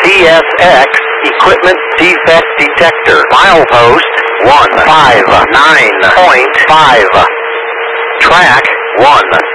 TSX equipment defect detector. Milepost 159.5. Track 1.